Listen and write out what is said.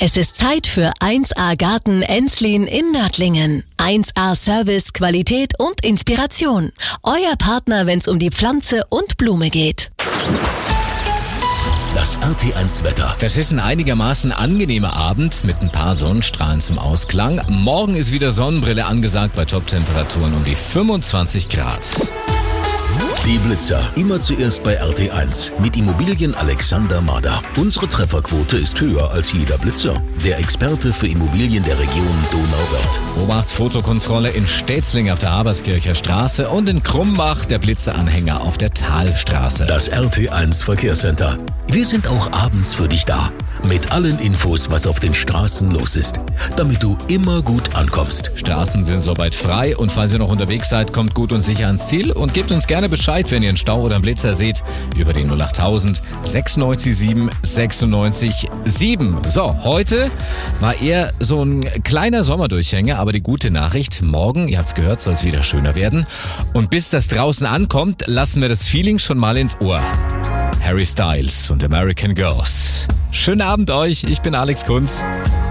Es ist Zeit für 1A Garten Enslin in Nördlingen. 1A Service, Qualität und Inspiration. Euer Partner, wenn es um die Pflanze und Blume geht. Das RT1 Wetter. Das ist ein einigermaßen angenehmer Abend mit ein paar Sonnenstrahlen zum Ausklang. Morgen ist wieder Sonnenbrille angesagt bei Toptemperaturen um die 25 Grad. Die Blitzer. Immer zuerst bei RT1 mit Immobilien Alexander Mader. Unsere Trefferquote ist höher als jeder Blitzer. Der Experte für Immobilien der Region Donauwörth. Obacht, Fotokontrolle in Stätzling auf der Haberskircher Straße und in Krumbach der Blitzeranhänger auf der Talstraße. Das RT1 Verkehrscenter. Wir sind auch abends für dich da. Mit allen Infos, was auf den Straßen los ist. Damit du immer gut ankommst. Straßen sind soweit frei und falls ihr noch unterwegs seid, kommt gut und sicher ans Ziel und gebt uns gerne Bescheid, wenn ihr einen Stau oder einen Blitzer seht, über die 08000 96 7 96 7. So, heute war eher so ein kleiner Sommerdurchhänger, aber die gute Nachricht, morgen, ihr habt's gehört, soll es wieder schöner werden. Und bis das draußen ankommt, lassen wir das Feeling schon mal ins Ohr. Harry Styles und American Girls. Schönen Abend euch, ich bin Alex Kunz.